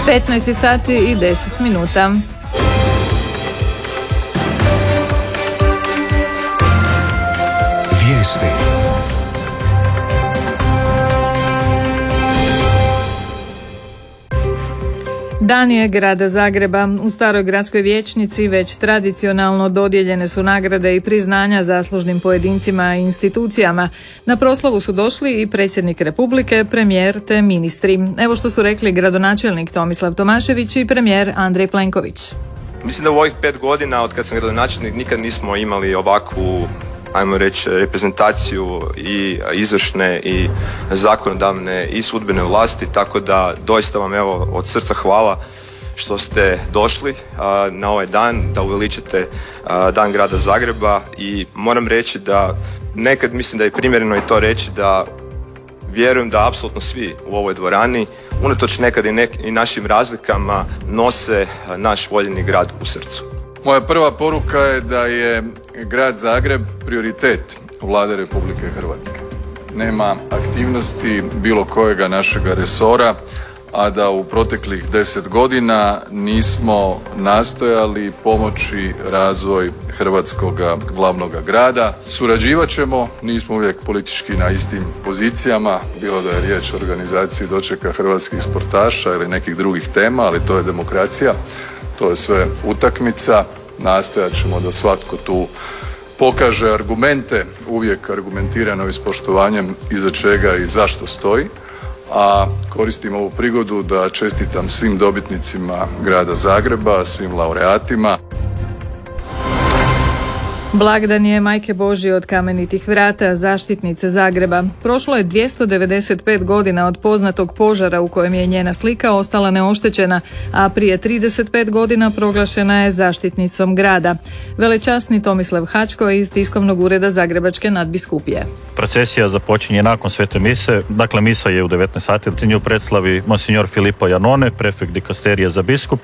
15 sati i 10 minuta. Vijesti. Dan je grada Zagreba. U staroj gradskoj vijećnici već tradicionalno dodijeljene su nagrade i priznanja zaslužnim pojedincima i institucijama. Na proslavu su došli i predsjednik Republike, premijer te ministri. Evo što su rekli gradonačelnik Tomislav Tomašević i premijer Andrej Plenković. Mislim da u ovih 5 godina od kad sam gradonačelnik nikad nismo imali ovakvu, ajmo reći, reprezentaciju i izvršne i zakonodavne i sudbene vlasti, tako da doista vam evo od srca hvala što ste došli na ovaj dan, da uveličate dan grada Zagreba. I moram reći da nekad mislim da je primjereno i to reći da vjerujem da apsolutno svi u ovoj dvorani, unatoč nekad i našim razlikama, nose naš voljeni grad u srcu. Moja prva poruka je da je grad Zagreb prioritet Vlade Republike Hrvatske. Nema aktivnosti bilo kojega našega resora, a da u proteklih 10 godina nismo nastojali pomoći razvoj hrvatskog glavnog grada. Surađivat ćemo, nismo uvijek politički na istim pozicijama, bilo da je riječ o organizaciji dočeka hrvatskih sportaša ili nekih drugih tema, ali to je demokracija. To je sve utakmica, nastojat ćemo da svatko tu pokaže argumente, uvijek argumentirano i s poštovanjem iza čega i zašto stoji, a koristim ovu prigodu da čestitam svim dobitnicima grada Zagreba, svim laureatima. Blagdan je Majke Božje od Kamenitih vrata, zaštitnice Zagreba. Prošlo je 295 godina od poznatog požara u kojem je njena slika ostala neoštećena, a prije 35 godina proglašena je zaštitnicom grada. Velečasni Tomislav Hačko iz tiskovnog ureda Zagrebačke nadbiskupije. Procesija započinje nakon svete mise, dakle misa je u 19 sati, nju predslavi monsignor Filippo Janone, prefekt dikasterije za biskupa.